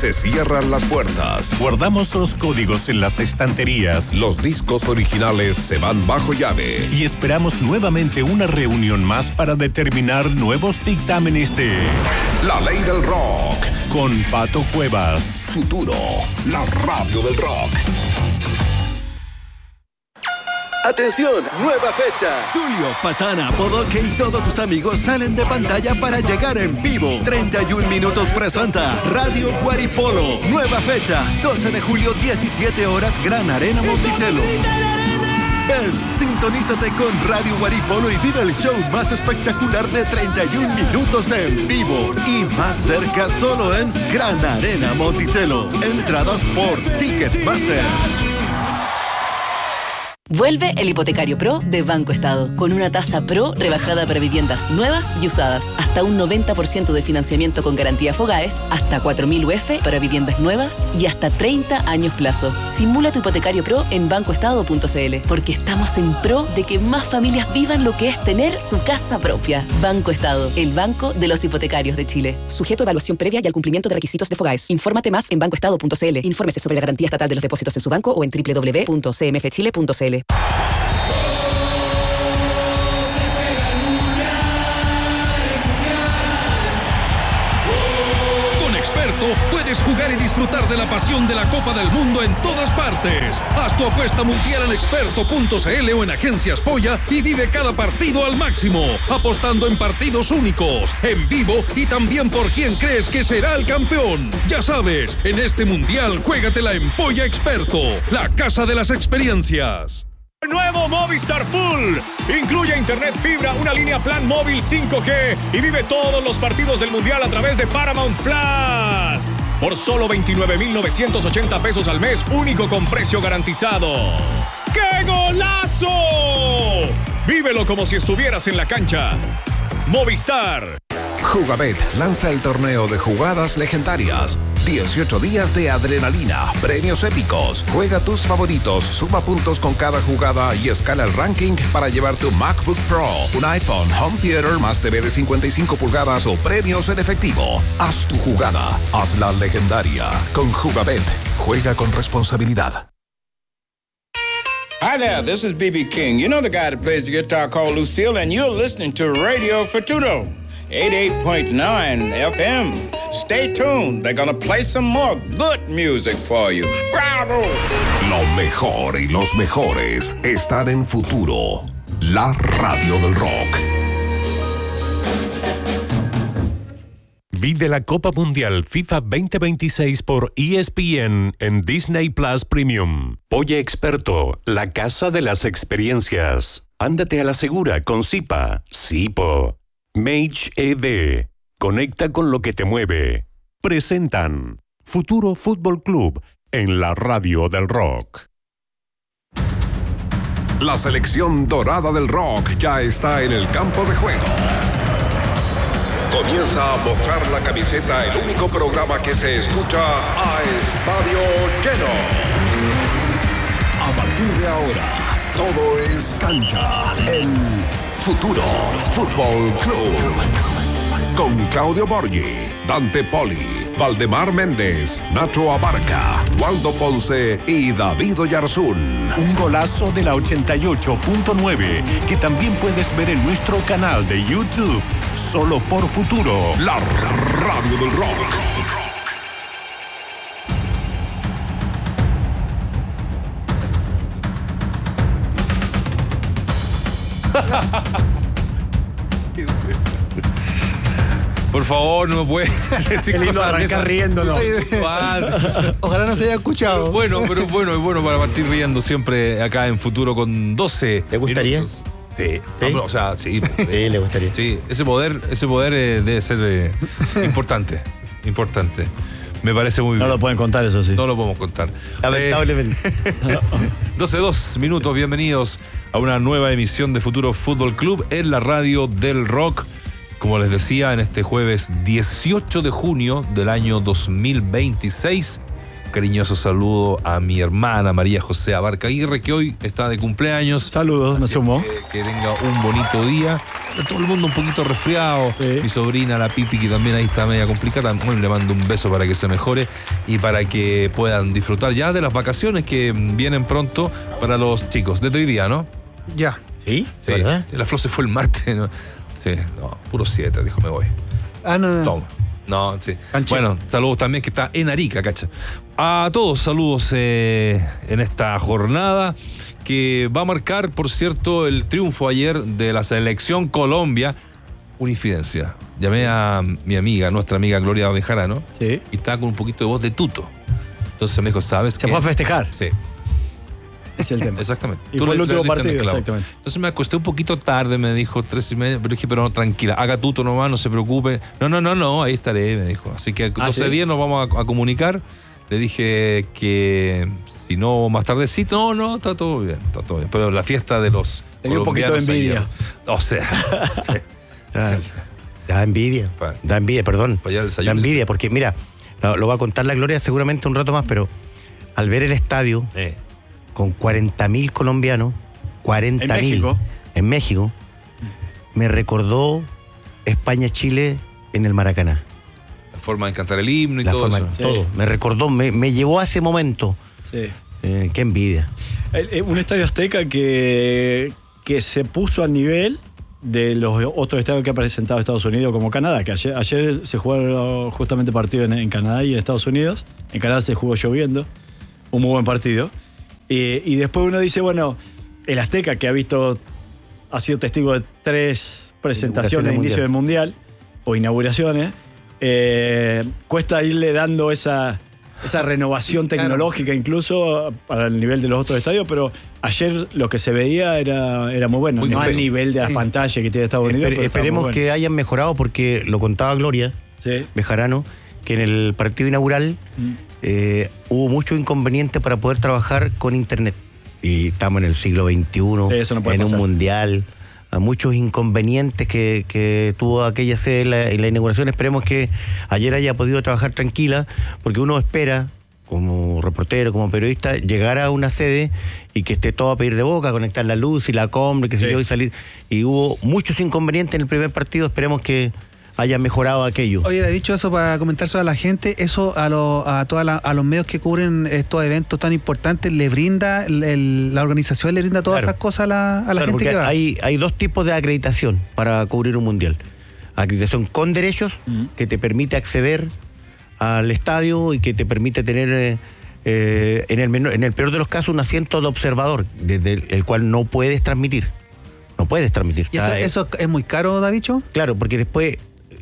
Se cierran las puertas. Guardamos los códigos en las estanterías. Los discos originales se van bajo llave. Y esperamos nuevamente una reunión más para determinar nuevos dictámenes de La Ley del Rock. Con Pato Cuevas. Futuro, la radio del rock. ¡Atención! ¡Nueva fecha! Tulio, Patana, Bodoque y todos tus amigos salen de pantalla para llegar en vivo. 31 Minutos presenta Radio Guaripolo. Nueva fecha, 12 de julio, 17 horas, Gran Arena Monticello. Ven, sintonízate con Radio Guaripolo y vive el show más espectacular de 31 minutos en vivo. Y más cerca solo en Gran Arena Monticello. Entradas por Ticketmaster. Vuelve el Hipotecario Pro de Banco Estado, con una tasa Pro rebajada para viviendas nuevas y usadas. Hasta un 90% de financiamiento con garantía Fogaes, hasta 4.000 UF para viviendas nuevas y hasta 30 años plazo. Simula tu Hipotecario Pro en bancoestado.cl, porque estamos en pro de que más familias vivan lo que es tener su casa propia. Banco Estado, el banco de los hipotecarios de Chile. Sujeto a evaluación previa y al cumplimiento de requisitos de Fogaes. Infórmate más en bancoestado.cl. Infórmese sobre la garantía estatal de los depósitos en su banco o en www.cmfchile.cl. Con Experto puedes jugar y disfrutar de la pasión de la Copa del Mundo en todas partes. Haz tu apuesta mundial en experto.cl o en Agencias Polla y vive cada partido al máximo, apostando en partidos únicos, en vivo y también por quién crees que será el campeón. Ya sabes, en este mundial juégatela en Polla Experto, la casa de las experiencias. Nuevo Movistar Full. Incluye internet fibra, una línea plan móvil 5G y vive todos los partidos del Mundial a través de Paramount Plus. Por solo 29,980 pesos al mes, único con precio garantizado. ¡Qué golazo! Vívelo como si estuvieras en la cancha. Movistar. Jugabet lanza el torneo de jugadas legendarias. 18 días de adrenalina, premios épicos. Juega tus favoritos, suma puntos con cada jugada y escala el ranking para llevar tu MacBook Pro, un iPhone, home theater más TV de 55 pulgadas o premios en efectivo. Haz tu jugada, hazla legendaria. Con Jugabet, juega con responsabilidad. Hi there, this is B.B. King. You know the guy that plays the guitar called Lucille, and you're listening to Radio Futuro. 88.9 FM. Stay tuned. They're gonna play some more good music for you. ¡Bravo! Lo mejor y los mejores están en Futuro, la radio del rock. Vive la Copa Mundial FIFA 2026 por ESPN en Disney Plus Premium. Polla Experto, la casa de las experiencias. Ándate a la segura con Zipa, Zipo. Mage EV. Conecta con lo que te mueve. Presentan Futuro Fútbol Club en la radio del rock. La selección dorada del rock ya está en el campo de juego. Comienza a mojar la camiseta, el único programa que se escucha a estadio lleno. A partir de ahora, todo es cancha en Futuro Fútbol Club. Con Claudio Borghi, Dante Poli, Valdemar Méndez, Nacho Abarca, Waldo Ponce y David Oyarzún. Un golazo de la 88.9 que también puedes ver en nuestro canal de YouTube. Solo por Futuro, la radio del rock. Por favor, no me puede decir cosas arrancar riéndonos. Ojalá no se haya escuchado. Bueno, pero bueno para partir riendo siempre acá en Futuro con 12. ¿Te gustaría? Minutos. Sí. O sea, sí. Sí, le gustaría. Sí, ese poder debe ser importante. Me parece muy bien. No lo pueden contar, eso sí. No lo podemos contar. Lamentablemente. 12:02 minutos. Bienvenidos a una nueva emisión de Futuro Fútbol Club en la radio del rock. Como les decía, en este jueves 18 de junio del año 2026, cariñoso saludo a mi hermana María José Abarca Aguirre, que hoy está de cumpleaños. Saludos, me sumo. Que tenga un bonito día. Todo el mundo un poquito resfriado. Sí. Mi sobrina, la Pipi, que también ahí está media complicada. Le mando un beso para que se mejore y para que puedan disfrutar ya de las vacaciones que vienen pronto para los chicos. Desde hoy día, ¿no? Ya. ¿Sí? Sí. ¿Verdad? La Flo se fue el martes, ¿no? Sí, no, puro 7, dijo, me voy. No. Toma. No, sí. Bueno, saludos también que está en Arica, cacha. A todos, saludos en esta jornada que va a marcar, por cierto, el triunfo ayer de la selección Colombia. Una infidencia. Llamé a mi amiga, nuestra amiga Gloria Bejarano. Sí. Y estaba con un poquito de voz de tuto. Entonces me dijo, ¿sabes qué? ¿Se fue a festejar? Sí. Es el tema. Exactamente. Y fue el último partido, exactamente. Entonces me acosté un poquito tarde, me dijo 3:30, pero dije, pero no, tranquila, haga tuto nomás, no se preocupe. No, ahí estaré, me dijo. Así que 12 días nos vamos a comunicar. Le dije que si no, más tardecito, no, está todo bien. Pero la fiesta de los tenía un poquito de envidia. Ayer, o sea, sí. Da envidia, perdón. Da envidia, porque mira, lo va a contar la Gloria seguramente un rato más, pero al ver el estadio con 40.000 colombianos, 40.000 en México, me recordó España-Chile en el Maracaná. La forma de cantar el himno y todo eso. Todo. Me recordó, me llevó a ese momento. Sí. Qué envidia. Un estadio azteca que se puso al nivel de los otros estadios que ha presentado Estados Unidos, como Canadá, que ayer se jugaron justamente partidos en Canadá y en Estados Unidos. En Canadá se jugó lloviendo, un muy buen partido. Y después uno dice, bueno, el Azteca, que ha sido testigo de 3 presentaciones de inicio del Mundial, o inauguraciones, cuesta irle dando esa renovación tecnológica incluso para el nivel de los otros estadios, pero ayer lo que se veía era muy bueno, no al nivel de las pantallas que tiene Estados Unidos. Esperemos que hayan mejorado, porque lo contaba Gloria Bejarano, que en el partido inaugural hubo mucho inconveniente para poder trabajar con internet. Y estamos en el siglo XXI, en un mundial. A muchos inconvenientes que tuvo aquella sede en la inauguración. Esperemos que ayer haya podido trabajar tranquila, porque uno espera, como reportero, como periodista, llegar a una sede y que esté todo a pedir de boca, conectar la luz y la compra, qué sé yo, y salir. Y hubo muchos inconvenientes en el primer partido. Esperemos que haya mejorado aquello. Oye, dicho eso, para comentárselo a la gente, eso a los medios que cubren estos eventos tan importantes, le brinda, la organización le brinda todas esas cosas a la gente que va. Hay 2 tipos de acreditación para cubrir un mundial. Acreditación con derechos, que te permite acceder al estadio y que te permite tener, en el peor de los casos, un asiento de observador, desde el cual no puedes transmitir. ¿Y eso es muy caro, Davicho? Claro, porque después...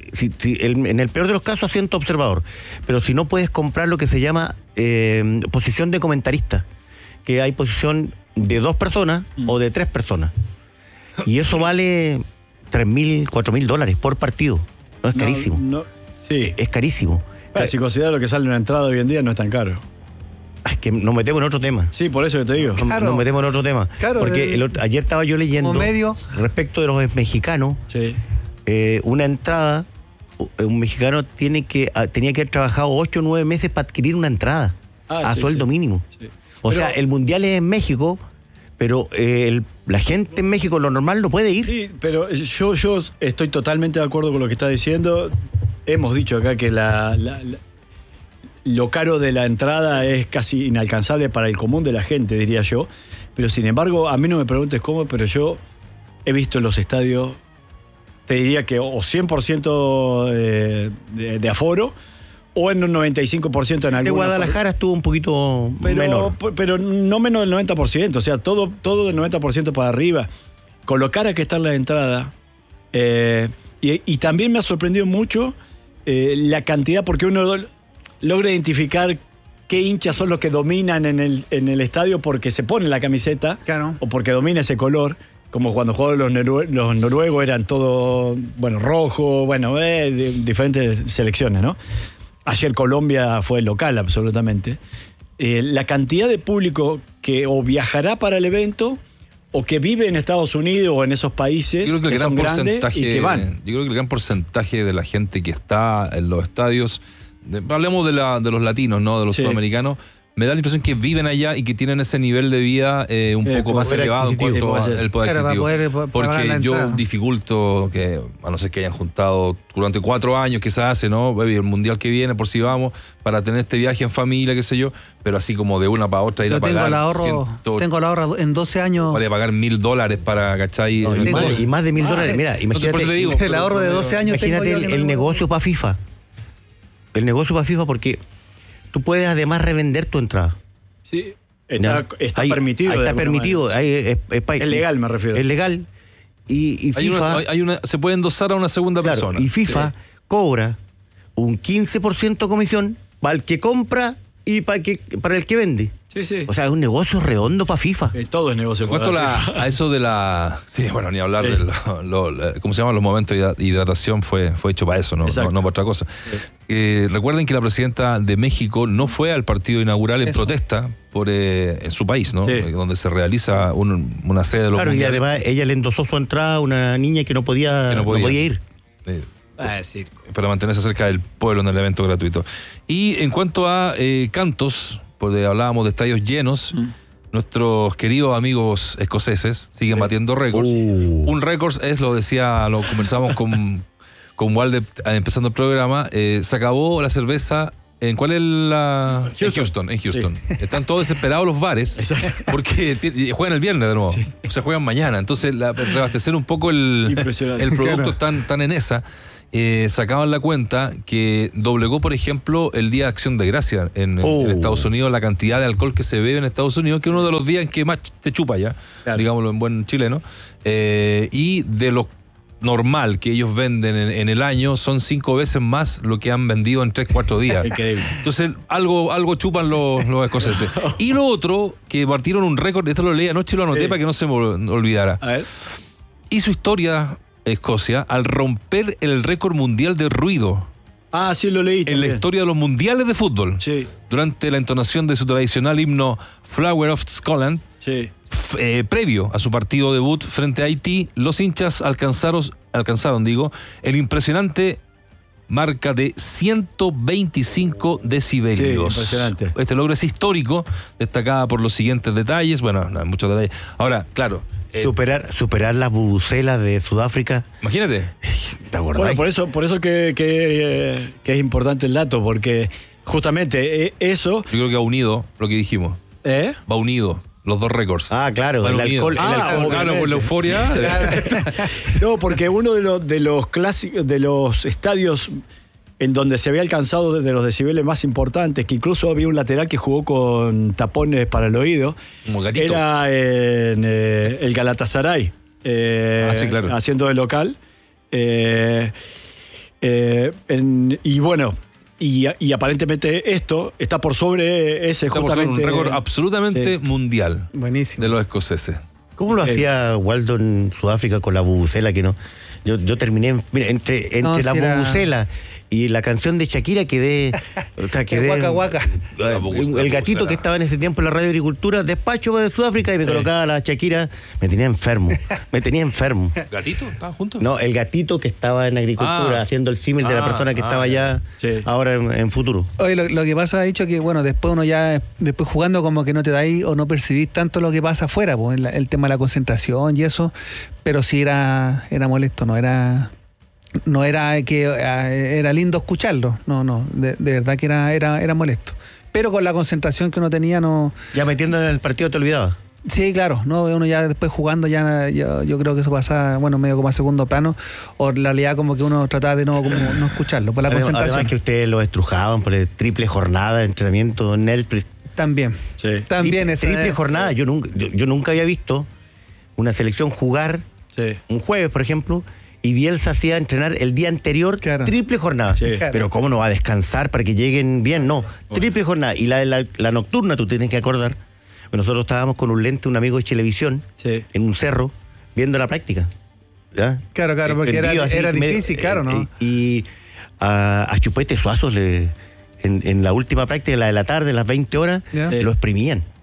en el peor de los casos, asiento observador, pero si no, puedes comprar lo que se llama posición de comentarista, que hay posición de 2 personas o de 3 personas, y eso vale $3,000, $4,000 por partido. No es carísimo. Es carísimo. Si consideras lo que sale en una entrada hoy en día, no es tan caro. Es que nos metemos en otro tema. Sí, por eso que te digo. Nos metemos en otro tema. Claro, porque ayer estaba yo leyendo respecto de los mexicanos. Una entrada, un mexicano tenía que haber trabajado 8 o 9 meses para adquirir una entrada a sueldo mínimo. O sea, el mundial es en México, pero la gente en México, lo normal, no puede ir. Sí, pero yo estoy totalmente de acuerdo con lo que está diciendo. Hemos dicho acá que lo caro de la entrada es casi inalcanzable para el común de la gente, diría yo. Pero sin embargo, a mí no me preguntes cómo, pero yo he visto en los estadios, te diría que o 100% de aforo, o en un 95% en algunos. De Guadalajara estuvo un poquito menor. Pero no menos del 90%, o sea, todo del 90% para arriba. Con lo cara que está la entrada. Y también me ha sorprendido mucho la cantidad, porque uno logra identificar qué hinchas son los que dominan en el estadio porque se pone la camiseta, o porque domina ese color. Como cuando jugaban los noruegos, eran todo, rojo, diferentes selecciones, ¿no? Ayer Colombia fue local, absolutamente. La cantidad de público que o viajará para el evento o que vive en Estados Unidos o en esos países que son grandes y que van. Yo creo que el gran porcentaje de la gente que está en los estadios hablemos de los latinos, ¿no? De los sudamericanos. Me da la impresión que viven allá y que tienen ese nivel de vida un poco más elevado en cuanto al poder adquisitivo. Porque yo dificulto que, a no ser que hayan juntado durante 4 años, que se hace, ¿no? El mundial que viene, por si vamos, para tener este viaje en familia, qué sé yo, pero así como de una para otra ir a pagar. Tengo el ahorro en 12 años. Para pagar $1,000 para, ¿cachai? No, y más de $1,000. Mira, imagínate. Digo, el ahorro de 12 años. Imagínate el negocio para FIFA. El negocio para FIFA, porque tú puedes además revender tu entrada. Sí, está permitido. Está permitido. Es legal, me refiero. Es legal. Y FIFA... se puede endosar a una segunda persona. Y FIFA cobra un 15% comisión para el que compra y para el que vende. Sí. O sea, es un negocio redondo para FIFA. Todo es negocio. En cuanto a eso de la... Sí, bueno, ni hablar de ¿cómo se llama? Los momentos de hidratación fue hecho para eso, no para otra cosa. Recuerden que la presidenta de México no fue al partido inaugural en protesta en su país, ¿no? Donde se realiza una sede de los mundiales. Y además ella le endosó su entrada a una niña que no podía ir. Para mantenerse cerca del pueblo en el evento gratuito. Y en cuanto a cantos, porque hablábamos de estadios llenos, nuestros queridos amigos escoceses siguen batiendo récords. Un récord lo conversamos con Walde empezando el programa, se acabó la cerveza. ¿En cuál es la...? Houston. En Houston. Están todos desesperados los bares porque juegan el viernes de nuevo. O sea, juegan mañana. Entonces, reabastecer un poco el producto tan en esa. Sacaban la cuenta que doblegó, por ejemplo, el Día de Acción de Gracia en Estados Unidos, la cantidad de alcohol que se bebe en Estados Unidos, que es uno de los días en que más te chupa ya, digámoslo en buen chileno, y de lo normal que ellos venden en el año son 5 veces más lo que han vendido en 3-4 días. Entonces algo chupan los escoceses. Y lo otro, que partieron un récord, esto lo leí anoche y lo anoté para que no se me olvidara. A ver. Y su historia, Escocia, al romper el récord mundial de ruido. Sí, lo leí en la historia de los mundiales de fútbol. Durante la entonación de su tradicional himno Flower of Scotland. Previo a su partido debut frente a Haití, los hinchas alcanzaron el impresionante marca de 125 decibelios. Impresionante. Este logro es histórico, destacada por los siguientes detalles. Bueno, no hay muchos detalles. Ahora, claro. Superar las bubucelas de Sudáfrica. Imagínate. ¿Te acordás? Bueno, por eso que es importante el dato, porque justamente eso... Yo creo que va unido lo que dijimos. Va unido. Los dos récords. Claro, el alcohol. Por la euforia. No, porque uno de los clásicos, de los estadios en donde se había alcanzado desde los decibeles más importantes, que incluso había un lateral que jugó con tapones para el oído, como gatito. Era en el Galatasaray, claro. Haciendo de local. Y bueno... Y aparentemente esto está por sobre ese está justamente... Por sobre un récord absolutamente mundial. Buenísimo. De los escoceses. ¿Cómo lo hacía Waldo en Sudáfrica con la bubucela que no? Yo terminé, mira, entre la bubucela y la canción de Shakira quedé... O sea, Waka Waka. El gatito que estaba en ese tiempo en la Radio Agricultura, despacho de Sudáfrica, y me colocaba la Shakira, me tenía enfermo. ¿Gatito? ¿Estaban juntos? No, el gatito que estaba en Agricultura, haciendo el símil de la persona que estaba allá ahora en futuro. Oye, lo que pasa, ha dicho que, bueno, después uno ya, después jugando como que no te dais o no percibís tanto lo que pasa afuera, pues, el tema de la concentración y eso, pero sí era molesto, no era que era lindo escucharlo, no, de verdad que era molesto, pero con la concentración que uno tenía no... Ya metiendo en el partido te olvidabas. Sí, claro, no, uno ya después jugando yo creo que eso pasa, bueno, medio como a segundo plano, o en realidad como que uno trataba de no escucharlo por la concentración. Además que ustedes lo estrujaban por el triple jornada de entrenamiento en el... También triple jornada. Yo nunca había visto una selección jugar un jueves, por ejemplo, y Bielsa hacía entrenar el día anterior, triple jornada. Pero ¿cómo no va a descansar para que lleguen bien? No, triple jornada. Y la nocturna, tú tienes que acordar, nosotros estábamos con un lente, un amigo de Chilevisión, en un cerro, viendo la práctica. ¿Ya? Claro, porque era difícil, claro, ¿no? Y a Chupete Suazo en la última práctica, la de la tarde, las 20 horas, lo exprimían.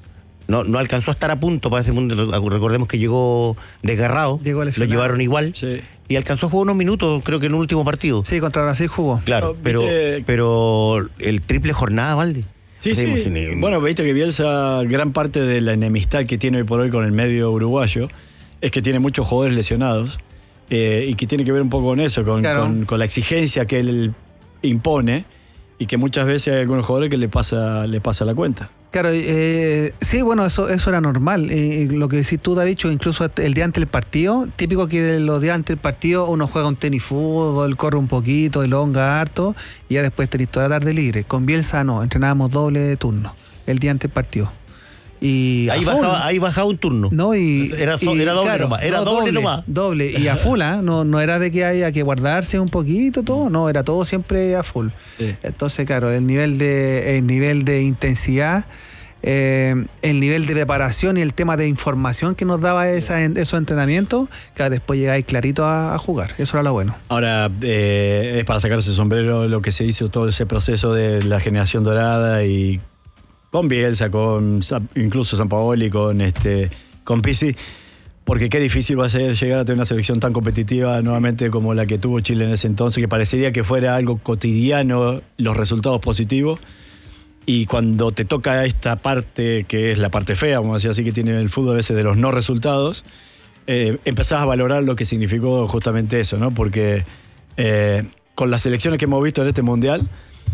no alcanzó a estar a punto para ese mundial. Recordemos que llegó desgarrado, lo llevaron igual, y alcanzó a jugar unos minutos, creo que en el último partido. Sí, contra Brasil jugó. Claro, pero el triple jornada, Valde. Sí. Bueno, viste que Bielsa, gran parte de la enemistad que tiene hoy por hoy con el medio uruguayo es que tiene muchos jugadores lesionados, y que tiene que ver un poco con eso, con la exigencia que él impone, y que muchas veces hay algunos jugadores que le pasa la cuenta. Claro, sí, bueno, eso era normal. Lo que decís tú, David, incluso el día antes del partido, típico que los días antes del partido uno juega un tenis fútbol, corre un poquito, elonga harto, y ya después tenés toda la tarde libre. Con Bielsa no, entrenábamos doble turno el día antes del partido. Y ahí bajaba un turno. No, era doble nomás. Era doble nomás. Doble. Y a full, no era de que haya que guardarse un poquito, todo. No, era todo siempre a full. Sí. Entonces, claro, el nivel de intensidad, el nivel de preparación y el tema de información que nos daba esos entrenamientos, claro, después llegáis clarito a jugar. Eso era lo bueno. Ahora, es para sacarse el sombrero lo que se hizo, todo ese proceso de la generación dorada, y con Bielsa, con incluso Sampaoli, con Pizzi, porque qué difícil va a ser llegar a tener una selección tan competitiva nuevamente como la que tuvo Chile en ese entonces, que parecería que fuera algo cotidiano los resultados positivos, y cuando te toca esta parte, que es la parte fea, vamos a decir así, que tiene el fútbol ese de los no resultados, empezás a valorar lo que significó justamente eso, ¿no? Porque con las selecciones que hemos visto en este Mundial,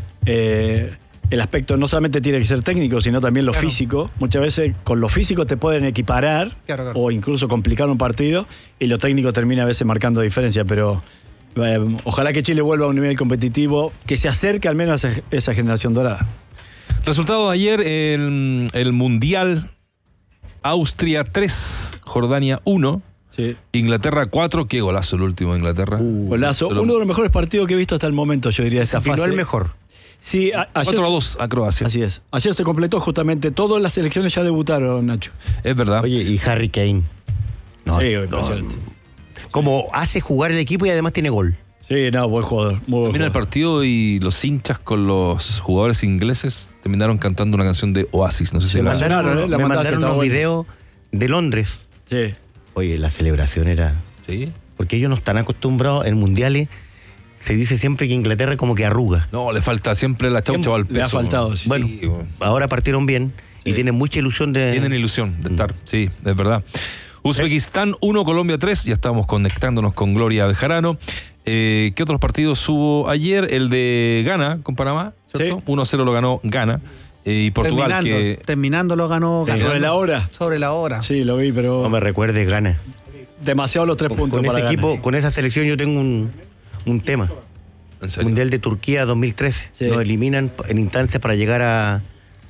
el aspecto no solamente tiene que ser técnico, sino también lo físico. Muchas veces con lo físico te pueden equiparar o incluso complicar un partido, y lo técnico termina a veces marcando diferencia, pero ojalá que Chile vuelva a un nivel competitivo que se acerque al menos a esa generación dorada. Resultado de ayer, el Mundial: Austria 3, Jordania 1. Sí. Inglaterra 4, qué golazo el último de Inglaterra. Golazo, uno de los mejores partidos que he visto hasta el momento, yo diría, esa fase. No el mejor. Sí, 4-2 a Croacia. Así es. Ayer se completó justamente, todas las selecciones ya debutaron, Nacho. Es verdad. Oye, y Harry Kane. Impresionante. Como hace jugar el equipo y además tiene gol. Sí, buen jugador. Termina el partido y los hinchas con los jugadores ingleses terminaron cantando una canción de Oasis. No sé si me mandaron unos videos de Londres. Sí. Oye, la celebración era... Sí. Porque ellos no están acostumbrados en mundiales. Se dice siempre que Inglaterra como que arruga. No, le falta siempre la chaucha al peso. Le ha faltado, sí. Bueno, ahora partieron bien y tienen mucha ilusión de... Tienen ilusión de estar, sí, es verdad. Uzbekistán 1, Colombia 3. Ya estamos conectándonos con Gloria Bejarano. ¿Qué otros partidos hubo ayer? El de Ghana con Panamá, ¿cierto? Sí. 1-0 lo ganó Ghana. Y Portugal terminando lo ganó Ghana. ¿Sobre la hora? Sobre la hora. Sí, lo vi, pero... No me recuerdes Ghana. Demasiado los 3 puntos con para ese equipo, Ghana. Con esa selección yo tengo un tema. ¿En serio? Mundial de Turquía 2013. Sí. Nos eliminan en instancias para llegar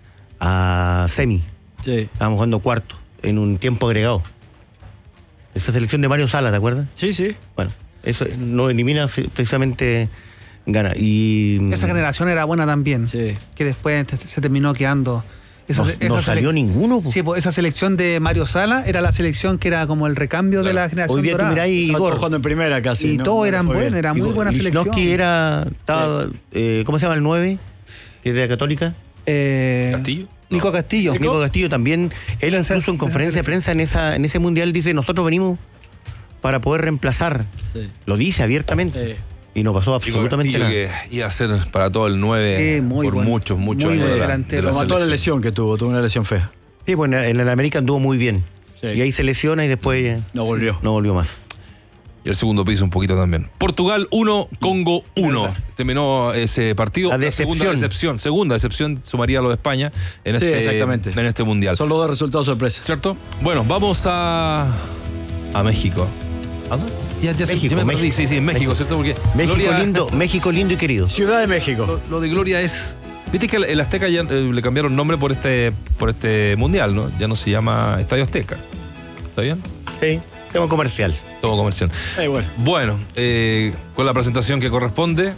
a semi. Sí. Estábamos jugando cuarto en un tiempo agregado. Esa selección de Mario Sala, ¿te acuerdas? Sí, sí. Bueno, eso nos elimina precisamente Ghana. Y esa generación era buena también. Sí. Que después se terminó quedando. No salió ninguno. Po. Sí, pues esa selección de Mario Sala era la selección que era como el recambio de la generación hoy día dorada. Tú mirá Igor jugando en primera casi. Y todos eran buenos, era muy buena selección. ¿Cómo se llama el 9? Que es de la Católica. ¿Castillo? Nico Castillo. Nico Castillo también. Él incluso en conferencia de prensa en ese mundial dice: nosotros venimos para poder reemplazar. Sí. Lo dice abiertamente. Y no pasó absolutamente nada. Que iba a ser para todo el 9 por muchos años. Muy buen delantero. Lo mató la lesión que tuvo una lesión fea. Sí, pues en el América anduvo muy bien. Sí. Y ahí se lesiona y después no volvió. No volvió más. Y el segundo piso un poquito también. Portugal 1, Congo 1. Terminó ese partido. La decepción. Segunda decepción sumaría a lo de España en este mundial. Son los 2 resultados sorpresa. ¿Cierto? Bueno, vamos a México. ¿A dónde? México, Sí, en México, ¿cierto? Porque México lindo y querido. Ciudad de México. Lo de Gloria es... Viste que el Azteca ya le cambiaron nombre por este mundial, ¿no? Ya no se llama Estadio Azteca. ¿Está bien? Sí, tema comercial. Todo comercial. Bueno, con la presentación que corresponde...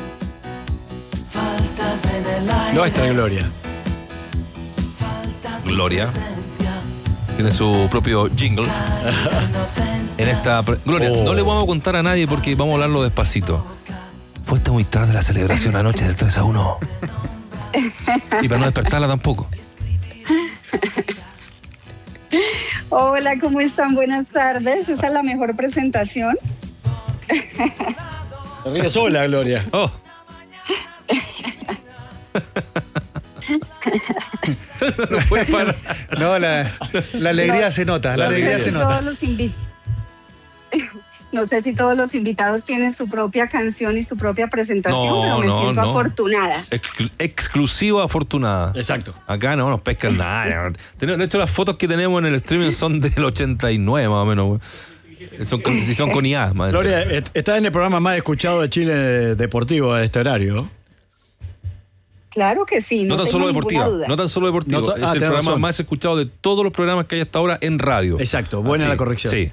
Nuestra Gloria. Gloria tiene su propio jingle. En esta Gloria, no le vamos a contar a nadie porque vamos a hablarlo despacito. Fue hasta muy tarde la celebración anoche del 3-1. Y para no despertarla tampoco. Hola, ¿cómo están? Buenas tardes. Esa es la mejor presentación. Te ríes sola, Gloria. Oh. No puede parar. No, la alegría se nota. La alegría se nota. No sé si todos los invitados tienen su propia canción y su propia presentación, pero me siento afortunada. Exclusiva afortunada. Exacto. Acá no nos pescan nada. De hecho, las fotos que tenemos en el streaming son del 89 más o menos. Son con IA. Gloria, estás en el programa más escuchado de Chile de este horario. Claro que sí. No tan solo deportivo. Es el programa más escuchado de todos los programas que hay hasta ahora en radio. Exacto. Buena la corrección. Sí.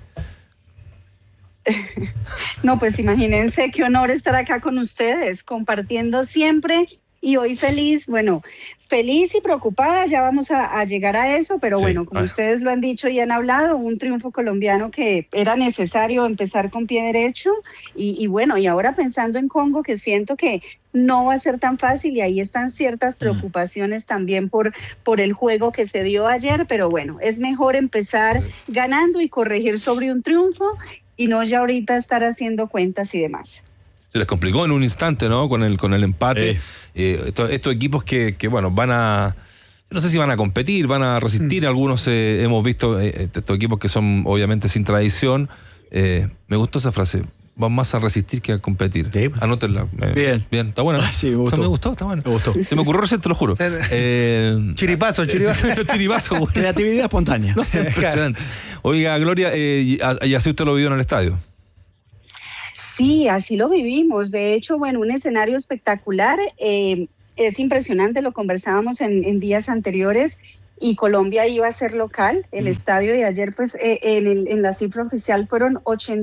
No, pues imagínense qué honor estar acá con ustedes, compartiendo siempre, y hoy feliz y preocupada, ya vamos a llegar a eso, pero sí, bueno, como ustedes lo han dicho y han hablado, un triunfo colombiano que era necesario empezar con pie derecho, y ahora pensando en Congo, que siento que no va a ser tan fácil, y ahí están ciertas preocupaciones también por el juego que se dio ayer, pero bueno, es mejor empezar ganando y corregir sobre un triunfo, y no ya ahorita estar haciendo cuentas y demás. Se les complicó en un instante, ¿no? Con el empate. Estos equipos que van a... No sé si van a competir, van a resistir. Algunos hemos visto estos equipos que son obviamente sin tradición. Me gustó esa frase. Van más a resistir que a competir. Sí, pues. Anótenla. Bien, está buena. Sí, me gustó. Me gustó, está bueno. Se me ocurrió recién, te lo juro. Chiripazo. Chiripazo. Creatividad espontánea. No, impresionante. Oiga, Gloria, ¿y así usted lo vivió en el estadio? Sí, así lo vivimos. De hecho, un escenario espectacular. Es impresionante, lo conversábamos en días anteriores, y Colombia iba a ser local. El estadio de ayer, pues en la cifra oficial fueron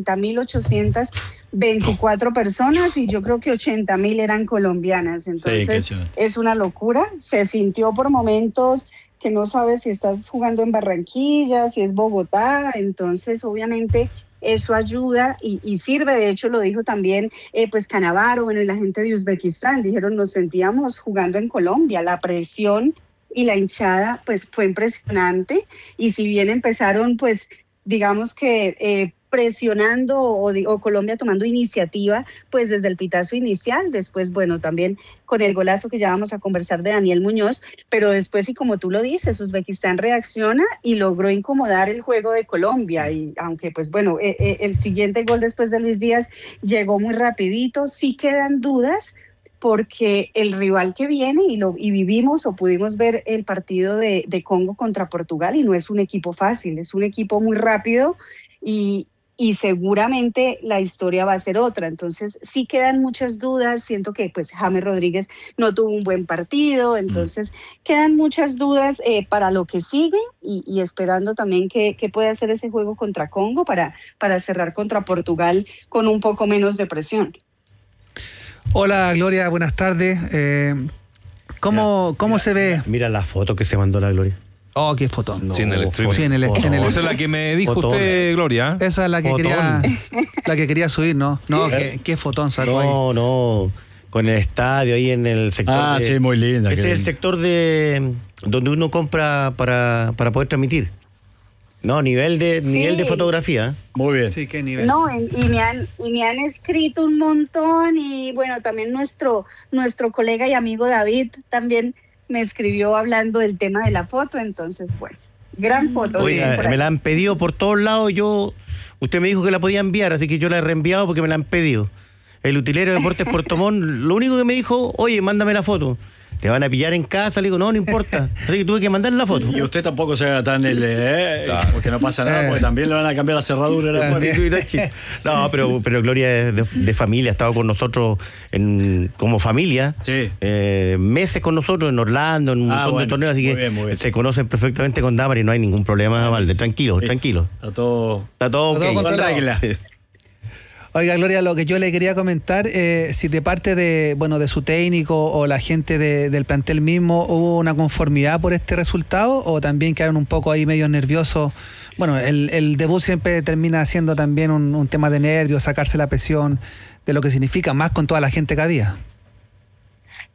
80.824 personas, y yo creo que 80.000 eran colombianas. Entonces es una locura. Se sintió por momentos que no sabes si estás jugando en Barranquilla, si es Bogotá. Entonces obviamente eso ayuda y sirve. De hecho lo dijo también pues Canavaro, y la gente de Uzbekistán, dijeron nos sentíamos jugando en Colombia. La presión y la hinchada pues fue impresionante, y si bien empezaron pues digamos que presionando o Colombia tomando iniciativa pues desde el pitazo inicial, después también con el golazo que ya vamos a conversar de Daniel Muñoz, pero después, y como tú lo dices, Uzbekistán reacciona y logró incomodar el juego de Colombia, y aunque pues el siguiente gol después de Luis Díaz llegó muy rapidito, sí quedan dudas, porque el rival que viene, y vivimos o pudimos ver el partido de Congo contra Portugal, y no es un equipo fácil, es un equipo muy rápido, y seguramente la historia va a ser otra. Entonces sí quedan muchas dudas. Siento que pues James Rodríguez no tuvo un buen partido, entonces quedan muchas dudas para lo que sigue, y esperando también que pueda hacer ese juego contra Congo para cerrar contra Portugal con un poco menos de presión. Hola Gloria, buenas tardes. ¿Cómo se ve? Mira la foto que se mandó la Gloria. Oh, qué fotón. Sí, en el streaming. Sí, en el Esa es la que me dijo usted, Gloria. Esa es la que quería subir, ¿no? No, qué fotón sacó ahí. No. Con el estadio ahí en el sector. Sí, muy linda. Ese es el sector donde uno compra para poder transmitir. No, nivel de fotografía. Muy bien. Sí, qué nivel. No, y me han escrito un montón, y también nuestro colega y amigo David también me escribió hablando del tema de la foto. Entonces, gran foto. Oiga, me la han pedido por todos lados. Usted me dijo que la podía enviar, así que yo la he reenviado porque me la han pedido. El utilero de Deportes Puerto Montt, lo único que me dijo, oye, mándame la foto. Te van a pillar en casa, le digo, no importa. Así que tuve que mandarle la foto. Y usted tampoco se haga tan porque no pasa nada, porque también le van a cambiar la cerradura. No, pero Gloria es de familia, ha estado con nosotros como familia, meses con nosotros en Orlando, en un montón de torneos, así que se conocen perfectamente con Damaris, no hay ningún problema, Valde, tranquilo. Está todo okay. Con regla. Oiga, Gloria, lo que yo le quería comentar, si de parte de su técnico o la gente del plantel mismo hubo una conformidad por este resultado, o también quedaron un poco ahí medio nerviosos. Bueno, el debut siempre termina siendo también un tema de nervios, sacarse la presión de lo que significa, más con toda la gente que había.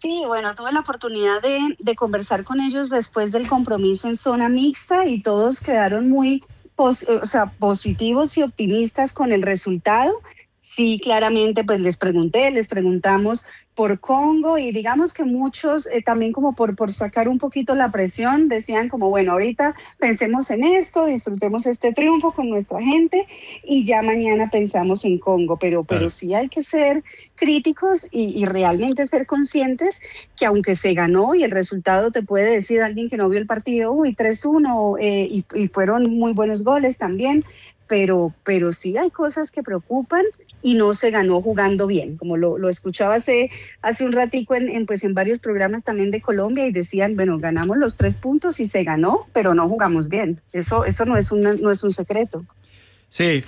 Sí, bueno, tuve la oportunidad de conversar con ellos después del compromiso en zona mixta y todos quedaron muy positivos y optimistas con el resultado. Sí, claramente, pues les preguntamos por Congo y digamos que muchos también como por sacar un poquito la presión decían como bueno, ahorita pensemos en esto, disfrutemos este triunfo con nuestra gente y ya mañana pensamos en Congo, pero sí hay que ser críticos y realmente ser conscientes que aunque se ganó y el resultado te puede decir alguien que no vio el partido, 3-1 y fueron muy buenos goles también, pero sí hay cosas que preocupan y no se ganó jugando bien, como lo escuchaba hace un ratico en varios programas también de Colombia y decían, bueno, ganamos los 3 puntos y se ganó, pero no jugamos bien. Eso no es un secreto. Sí,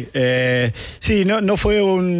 no fue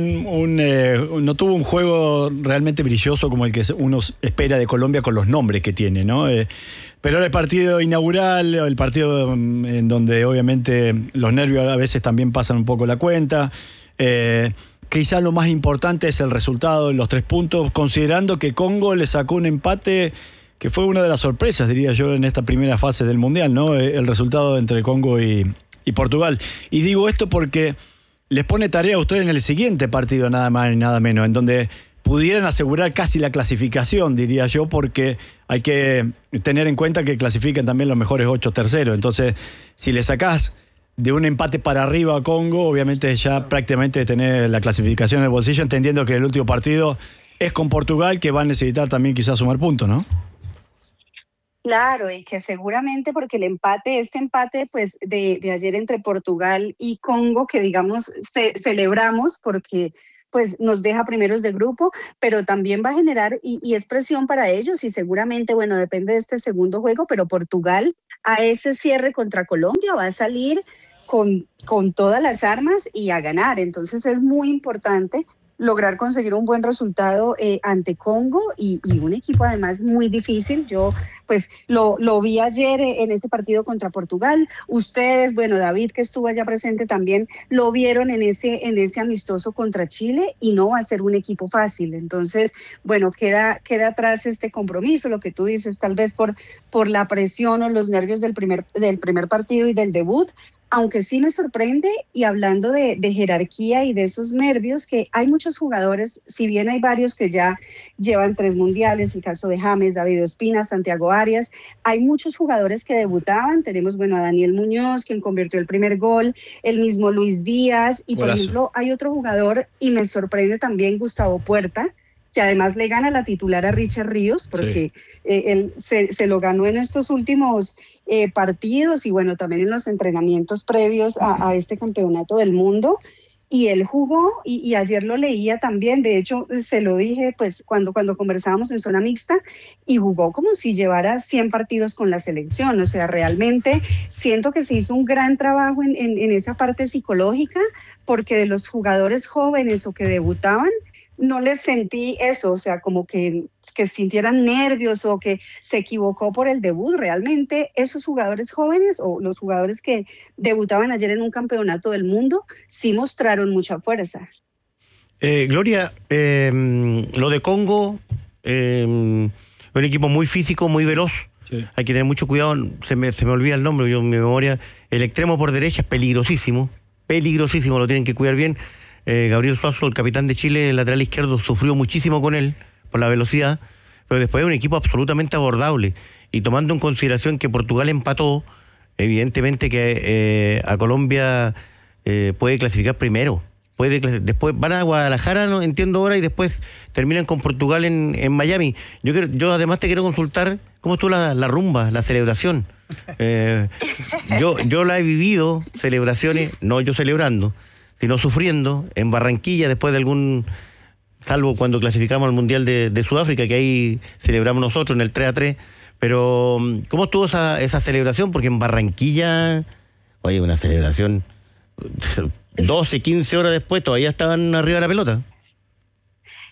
no tuvo un juego realmente brilloso como el que uno espera de Colombia con los nombres que tiene, ¿no? Pero el partido inaugural, el partido en donde obviamente los nervios a veces también pasan un poco la cuenta. Quizás lo más importante es el resultado de los 3 puntos, considerando que Congo le sacó un empate que fue una de las sorpresas, diría yo, en esta primera fase del Mundial, ¿no? El resultado entre Congo y Portugal. Y digo esto porque les pone tarea a ustedes en el siguiente partido, nada más y nada menos, en donde pudieran asegurar casi la clasificación, diría yo, porque hay que tener en cuenta que clasifican también los mejores 8 terceros. Entonces, si le sacás de un empate para arriba a Congo, obviamente ya prácticamente tener la clasificación en el bolsillo, entendiendo que el último partido es con Portugal, que va a necesitar también quizás sumar puntos, ¿no? Claro, y que seguramente porque este empate pues de ayer entre Portugal y Congo, que digamos celebramos porque pues nos deja primeros de grupo, pero también va a generar y es presión para ellos y seguramente, bueno, depende de este segundo juego, pero Portugal a ese cierre contra Colombia va a salir con todas las armas y a ganar. Entonces es muy importante lograr conseguir un buen resultado ante Congo y un equipo además muy difícil. Yo pues lo vi ayer en ese partido contra Portugal. Ustedes, bueno, David que estuvo allá presente también, lo vieron en ese amistoso contra Chile y no va a ser un equipo fácil. Entonces, bueno, queda atrás este compromiso, lo que tú dices, tal vez por la presión o los nervios del primer partido y del debut. Aunque sí me sorprende, y hablando de jerarquía y de esos nervios, que hay muchos jugadores, si bien hay varios que ya llevan 3 mundiales, el caso de James, David Ospina, Santiago Arias, hay muchos jugadores que debutaban. Tenemos, bueno, a Daniel Muñoz, quien convirtió el primer gol, el mismo Luis Díaz, y por ejemplo, hay otro jugador, y me sorprende también Gustavo Puerta, que además le gana la titular a Richard Ríos, porque él se lo ganó en estos últimos partidos y bueno, también en los entrenamientos previos a este campeonato del mundo, y él jugó, y ayer lo leía también, de hecho se lo dije pues cuando conversábamos en zona mixta, y jugó como si llevara 100 partidos con la selección. O sea, realmente siento que se hizo un gran trabajo en esa parte psicológica, porque de los jugadores jóvenes o que debutaban, no les sentí eso, o sea, como que sintieran nervios o que se equivocó por el debut. Realmente esos jugadores jóvenes o los jugadores que debutaban ayer en un campeonato del mundo sí mostraron mucha fuerza. Gloria, lo de Congo, un equipo muy físico, muy veloz. Sí. Hay que tener mucho cuidado, se me olvida el nombre, yo en mi memoria. El extremo por derecha es peligrosísimo, lo tienen que cuidar bien. Gabriel Suazo, el capitán de Chile, el lateral izquierdo, sufrió muchísimo con él por la velocidad, pero después es un equipo absolutamente abordable. Y tomando en consideración que Portugal empató, evidentemente que a Colombia puede clasificar primero. Después van a Guadalajara, no entiendo ahora, y después terminan con Portugal en Miami. Yo además te quiero consultar cómo estuvo la rumba, la celebración. Yo la he vivido, celebraciones, no yo celebrando, sino sufriendo en Barranquilla después de salvo cuando clasificamos al Mundial de Sudáfrica, que ahí celebramos nosotros en el 3-3, pero ¿cómo estuvo esa celebración? Porque en Barranquilla, oye, una celebración, 12, 15 horas después todavía estaban arriba de la pelota.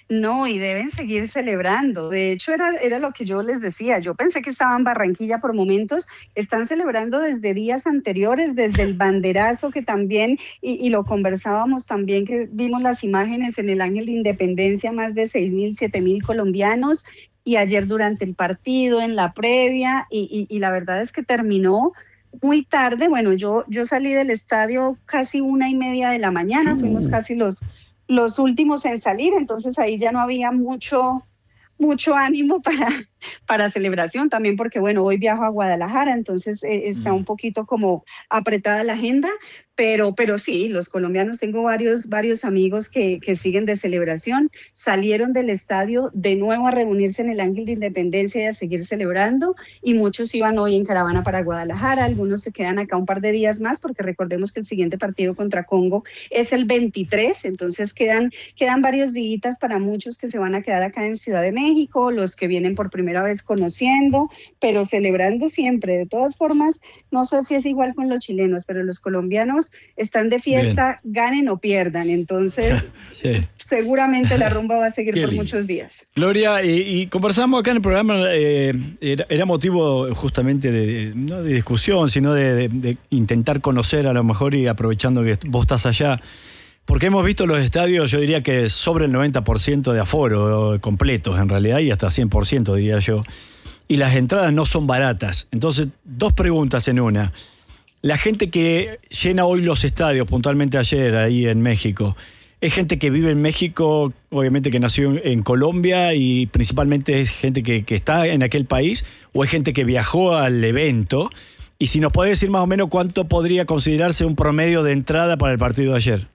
No, y deben seguir celebrando. De hecho, era lo que yo les decía. Yo pensé que estaban en Barranquilla por momentos. Están celebrando desde días anteriores, desde el banderazo que también, y lo conversábamos también, que vimos las imágenes en el Ángel de Independencia, más de 6.000, 7.000 colombianos. Y ayer durante el partido, en la previa, y la verdad es que terminó muy tarde. Bueno, yo salí del estadio casi 1:30 de la mañana. Fuimos casi los últimos en salir, entonces ahí ya no había mucho ánimo para celebración, también porque, bueno, hoy viajo a Guadalajara, entonces está un poquito como apretada la agenda, pero sí, los colombianos, tengo varios amigos que siguen de celebración, salieron del estadio de nuevo a reunirse en el Ángel de Independencia y a seguir celebrando, y muchos iban hoy en caravana para Guadalajara, algunos se quedan acá un par de días más, porque recordemos que el siguiente partido contra Congo es el 23, entonces quedan varios días para muchos que se van a quedar acá en Ciudad de México, los que vienen por primera vez conociendo, pero celebrando siempre. De todas formas, no sé si es igual con los chilenos, pero los colombianos están de fiesta, bien, ganen o pierdan, entonces sí, seguramente la rumba va a seguir por muchos días. Gloria, y conversamos acá en el programa, era motivo justamente no de discusión, sino de intentar conocer a lo mejor, y aprovechando que vos estás allá, porque hemos visto los estadios, yo diría que sobre el 90% de aforo completos en realidad, y hasta 100% diría yo, y las entradas no son baratas. Entonces, dos preguntas en una. La gente que llena hoy los estadios, puntualmente ayer ahí en México, ¿es gente que vive en México, obviamente que nació en Colombia, y principalmente es gente que está en aquel país, o es gente que viajó al evento? Y si nos puede decir más o menos cuánto podría considerarse un promedio de entrada para el partido de ayer.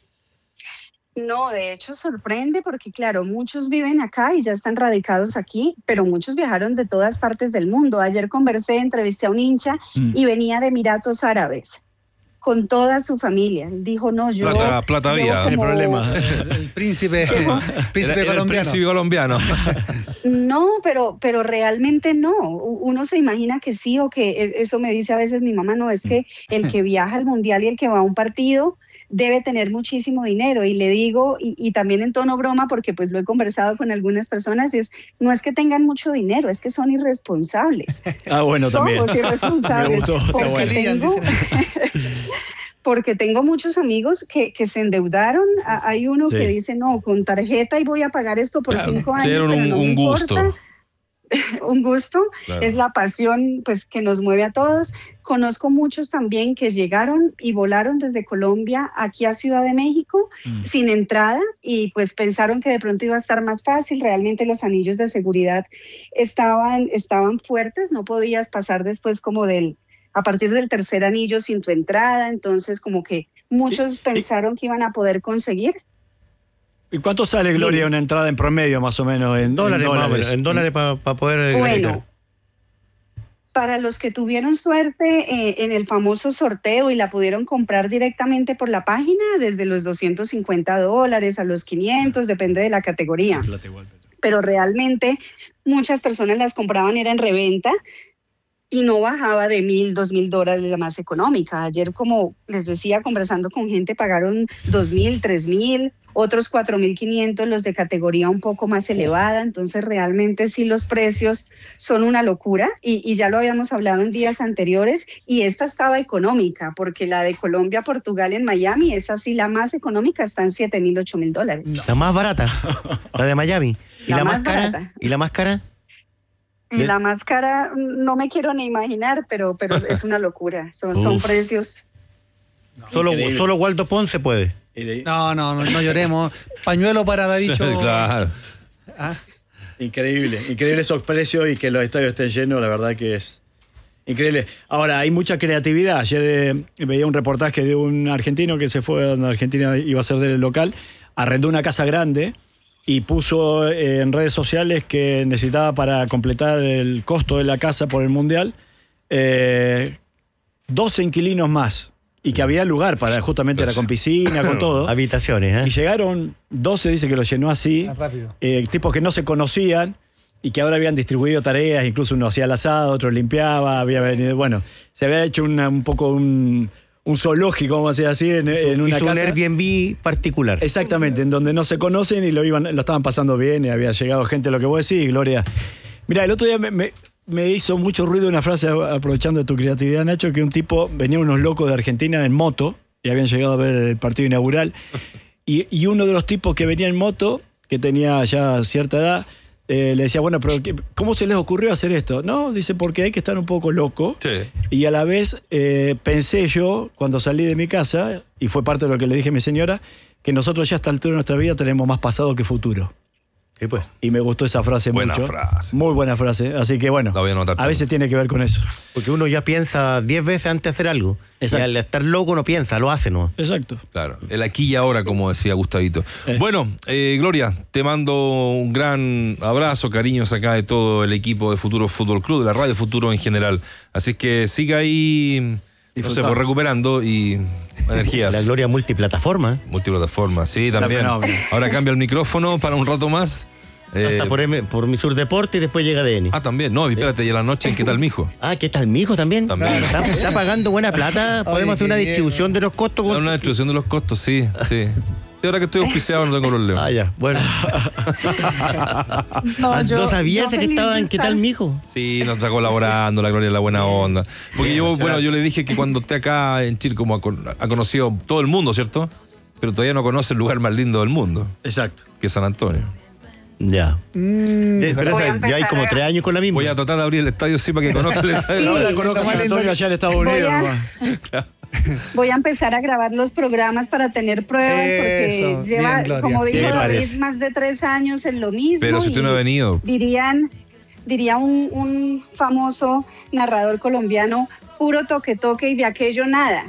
No, de hecho sorprende porque, claro, muchos viven acá y ya están radicados aquí, pero muchos viajaron de todas partes del mundo. Ayer entrevisté a un hincha y venía de Emiratos Árabes con toda su familia. Dijo, no, yo... Plata había, el problema. El príncipe colombiano. El príncipe colombiano. No, pero realmente no. Uno se imagina que sí, o que eso me dice a veces mi mamá, no, es que el que viaja al mundial y el que va a un partido debe tener muchísimo dinero, y le digo, y también en tono broma, porque pues lo he conversado con algunas personas, no es que tengan mucho dinero, es que son irresponsables. Bueno, también. Somos irresponsables. Me gustó, porque tengo muchos amigos que se endeudaron. Hay uno que dice, no, con tarjeta y voy a pagar esto por 5 años. Era un gusto. Un gusto, claro. Es la pasión pues que nos mueve a todos. Conozco muchos también que llegaron y volaron desde Colombia aquí a Ciudad de México sin entrada, y pues pensaron que de pronto iba a estar más fácil. Realmente los anillos de seguridad estaban fuertes, no podías pasar después como a partir del tercer anillo sin tu entrada, entonces como que muchos pensaron que iban a poder conseguir. ¿Y cuánto sale, Gloria, una entrada en promedio, más o menos? En dólares para poder... Bueno, para los que tuvieron suerte en el famoso sorteo y la pudieron comprar directamente por la página, desde los $250 a los 500, depende de la categoría. Pero realmente muchas personas las compraban, era en reventa, y no bajaba de $1,000, $2,000 la más económica. Ayer, como les decía, conversando con gente, pagaron $2,000, $3,000, otros $4,500, los de categoría un poco más elevada. Entonces realmente sí, los precios son una locura, y ya lo habíamos hablado en días anteriores, y esta estaba económica, porque la de Colombia, Portugal en Miami, esa sí, la más económica, está en $7,000, $8,000. No. La más barata, la de Miami. ¿Y la más cara? Barata. ¿Y la más cara? Y la más cara no me quiero ni imaginar, pero es una locura. Son precios. Solo Waldo Ponce puede. No lloremos. Pañuelo para David. Claro. Increíble esos precios, y que los estadios estén llenos, la verdad que es increíble. Ahora, hay mucha creatividad. Ayer veía un reportaje de un argentino que se fue donde Argentina iba a ser del local, arrendó una casa grande y puso en redes sociales que necesitaba, para completar el costo de la casa por el Mundial, 12 inquilinos más, y que había lugar para, justamente era con piscina, con todo. Habitaciones, Y llegaron 12, dice que lo llenó así, tipos que no se conocían y que ahora habían distribuido tareas, incluso uno hacía el asado, otro limpiaba, había venido, bueno, se había hecho un poco un zoológico, vamos a decir así, en una casa. Un Airbnb particular. Exactamente, en donde no se conocen y lo estaban pasando bien y había llegado gente, lo que vos decís, Gloria. Mirá, el otro día me hizo mucho ruido una frase, aprovechando tu creatividad, Nacho, que un tipo, venían unos locos de Argentina en moto y habían llegado a ver el partido inaugural y uno de los tipos que venía en moto, que tenía ya cierta edad, le decía, bueno, pero ¿cómo se les ocurrió hacer esto? No, dice, porque hay que estar un poco loco. Sí. Y a la vez pensé yo, cuando salí de mi casa, y fue parte de lo que le dije a mi señora, que nosotros ya a esta altura de nuestra vida tenemos más pasado que futuro. Pues. Y me gustó esa frase buena mucho. Frase. Muy buena frase. Así que bueno, la voy a anotar a veces tiene que ver con eso. Porque uno ya piensa 10 veces antes de hacer algo. Exacto. Y al estar loco no piensa, lo hace, ¿no? Exacto. Claro, el aquí y ahora, como decía Gustavito. Bueno, Gloria, te mando un gran abrazo, cariños acá de todo el equipo de Futuro Fútbol Club, de la Radio Futuro en general. Así que siga ahí, no sé, pues recuperando y energías. La Gloria multiplataforma. Multiplataforma, sí, también. Ahora cambia el micrófono para un rato más. Pasa por Mi Sur Deporte y después llega DN. Ah, también. No, espérate, y a la noche, ¿en qué tal mijo? Ah, ¿qué tal mijo también? También. Está pagando buena plata. Podemos hacer una distribución de los costos. Una distribución de los costos, sí. Sí, ahora que estoy auspiciado no tengo problema. Ah, ya, bueno. ¿No sabías que estaba en qué tal mijo? Sí, nos está colaborando la Gloria, la buena onda. Porque yo le dije que cuando esté acá en Chile, como ha conocido todo el mundo, ¿cierto? Pero todavía no conoce el lugar más lindo del mundo. Exacto. Que es San Antonio. Ya. Pero ya hay como 3 años con la misma. Voy a tratar de abrir el estadio, sí, para que conozca el estadio. Sí. Ahora conozco a San Antonio allá en Estados Unidos. Voy a empezar a grabar los programas para tener pruebas, porque lleva, bien, como dijo David, más de 3 años en lo mismo. Pero si usted no ha venido. Diría un famoso narrador colombiano, puro toque y de aquello nada.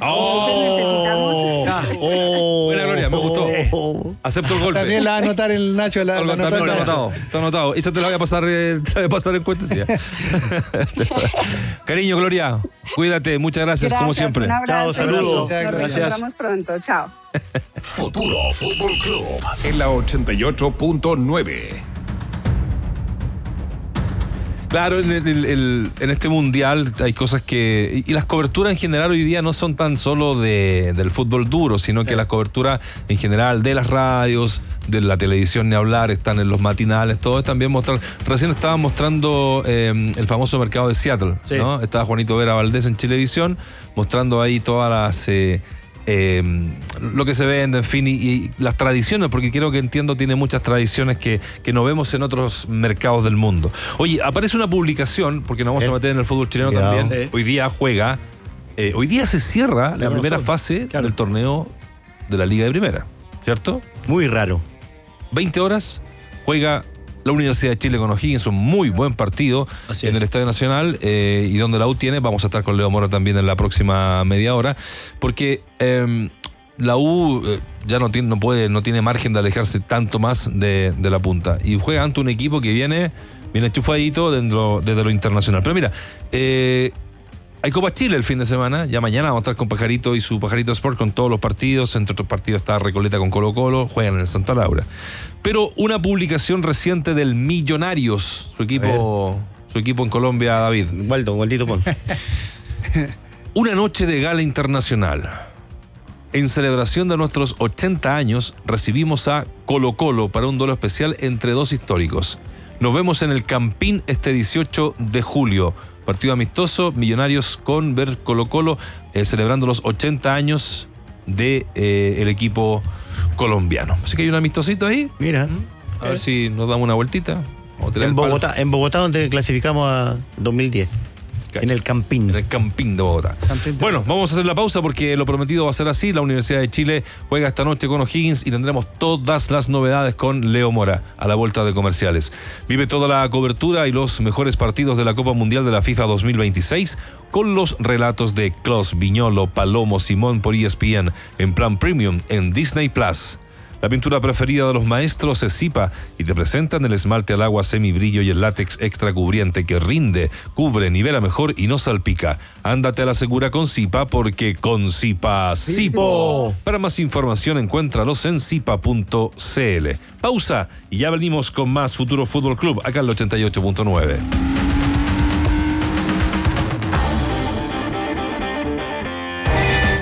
Buena, Gloria, me gustó. Acepto el golpe. También la va a anotar el Nacho. Está anotado. Eso te la voy a pasar, en cuenta. Cariño, Gloria, cuídate, muchas gracias como siempre. Un abrazo, chao, saludos. Nos encontramos pronto, chao. Futuro Fútbol Club en la 88.9. Claro, en este mundial hay cosas que... Y las coberturas en general hoy día no son tan solo del fútbol duro, sino que las coberturas en general de las radios, de la televisión ni hablar, están en los matinales, todo es también mostrar... Recién estaban mostrando el famoso mercado de Seattle, sí, ¿no? Estaba Juanito Vera Valdés en Chilevisión, mostrando ahí todas las... lo que se vende, en fin, y las tradiciones, porque creo que entiendo tiene muchas tradiciones que no vemos en otros mercados del mundo. Oye, aparece una publicación, porque nos vamos a meter en el fútbol chileno también. Sí. Hoy día juega, hoy día se cierra la primera fase del torneo de la Liga de Primera, ¿cierto? Muy raro. 20 horas, juega la Universidad de Chile con O'Higgins, un muy buen partido en el Estadio Nacional, y donde la U tiene, vamos a estar con Leo Mora también en la próxima media hora, porque la U ya no tiene margen de alejarse tanto más de la punta, y juega ante un equipo que viene enchufadito desde lo internacional. Pero mira, hay Copa Chile el fin de semana, ya mañana vamos a estar con Pajarito y su Pajarito Sport con todos los partidos, entre otros partidos está Recoleta con Colo-Colo, juegan en el Santa Laura. Pero una publicación reciente del Millonarios, su equipo en Colombia, David. Waldito Pon. Una noche de gala internacional. En celebración de nuestros 80 años, recibimos a Colo-Colo para un duelo especial entre dos históricos. Nos vemos en el Campín este 18 de julio. Partido amistoso, Millonarios con ver Colo-Colo, celebrando los 80 años de el equipo colombiano. Así que hay un amistosito ahí. Mira. A ver si nos damos una vueltita. En Bogotá, donde clasificamos a 2010. Cacha. En el Campín. En el Campín de Bogotá. Bueno, vamos a hacer la pausa porque lo prometido va a ser así. La Universidad de Chile juega esta noche con O'Higgins y tendremos todas las novedades con Leo Mora a la vuelta de comerciales. Vive toda la cobertura y los mejores partidos de la Copa Mundial de la FIFA 2026 con los relatos de Klos, Viñolo, Palomo, Simón por ESPN en plan premium en Disney Plus. La pintura preferida de los maestros es Zipa y te presentan el esmalte al agua semibrillo y el látex extra cubriente que rinde, cubre, nivela mejor y no salpica. Ándate a la segura con Zipa porque con Zipa, Zipo. Para más información encuéntralos en zipa.cl. Pausa y ya venimos con más Futuro Fútbol Club acá en el 88.9.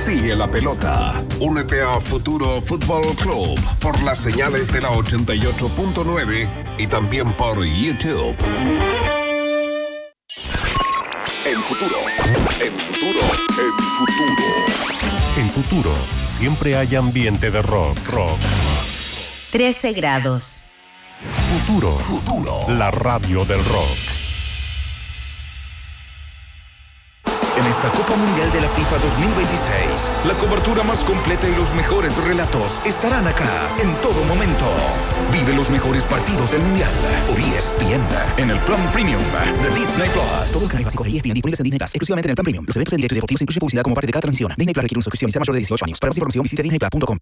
Sigue la pelota. Únete a Futuro Fútbol Club por las señales de la 88.9 y también por YouTube. En Futuro. En Futuro siempre hay ambiente de rock. 13 grados. Futuro. La radio del rock. En esta Copa Mundial de la FIFA 2026, la cobertura más completa y los mejores relatos estarán acá en todo momento. Vive los mejores partidos del Mundial por ESPN en el Plan Premium de Disney Plus. Todo el canal básico de ESPN disponibles en Disney Plus, exclusivamente en el Plan Premium. Los eventos en directo y deportivos incluyen publicidad como parte de cada transmisión. Disney Plus requiere una suscripción y sea mayor de 18 años. Para más información visite disneyplus.com.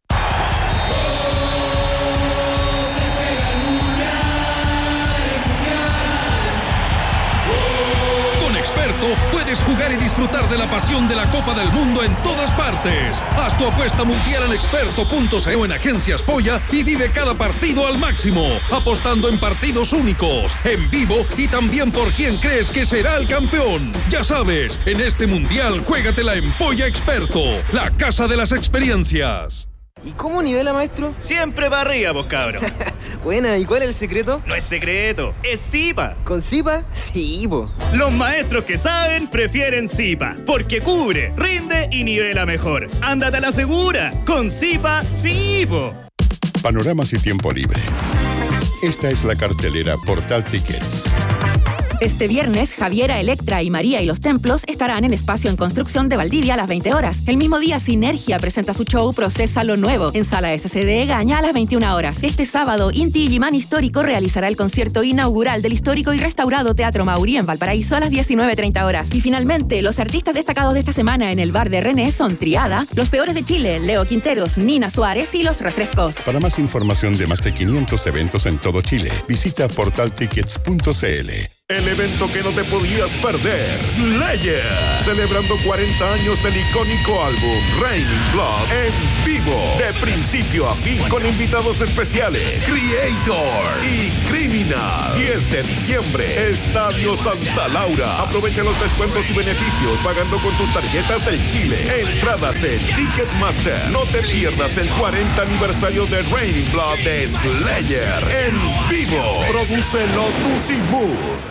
Puedes jugar y disfrutar de la pasión de la Copa del Mundo en todas partes. Haz tu apuesta mundial en experto.co o en Agencias Polla y vive cada partido al máximo, apostando en partidos únicos, en vivo y también por quién crees que será el campeón. Ya sabes, en este mundial juégatela en Polla Experto, la casa de las experiencias. ¿Y cómo nivela, maestro? Siempre para arriba, vos, cabro. Buena, ¿y cuál es el secreto? No es secreto, es Zipa. ¿Con Zipa? Sí, po. Los maestros que saben prefieren Zipa, porque cubre, rinde y nivela mejor. Ándate a la segura, con Zipa, sí, po. Panoramas y tiempo libre. Esta es la cartelera Portal Tickets. Este viernes, Javiera, Electra y María y los Templos estarán en Espacio en Construcción de Valdivia a las 20 horas. El mismo día, Sinergia presenta su show Procesa lo Nuevo en Sala SCD Gaña a las 21 horas. Este sábado, Inti Illimani Histórico realizará el concierto inaugural del histórico y restaurado Teatro Mauri en Valparaíso a las 19:30 horas. Y finalmente, los artistas destacados de esta semana en el bar de René son Triada, Los Peores de Chile, Leo Quinteros, Nina Suárez y Los Refrescos. Para más información de más de 500 eventos en todo Chile, visita portaltickets.cl. El evento que no te podías perder, Slayer, celebrando 40 años del icónico álbum Raining Blood en vivo, de principio a fin, con invitados especiales, Creator y Criminal. 10 de diciembre, Estadio Santa Laura. Aprovecha los descuentos y beneficios pagando con tus tarjetas del Chile. Entradas en Ticketmaster. No te pierdas el 40 aniversario de Raining Blood de Slayer en vivo. Produce Lotus y Mood.